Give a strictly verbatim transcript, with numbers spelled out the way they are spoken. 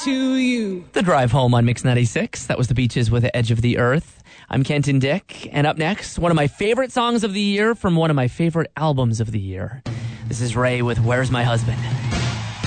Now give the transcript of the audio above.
to you. The Drive Home on Mix ninety-six. That was the Beaches with The Edge of the Earth. I'm Kenton Dick, and up next, one of my favorite songs of the year from one of my favorite albums of the year. This is Ray with Where's My Husband?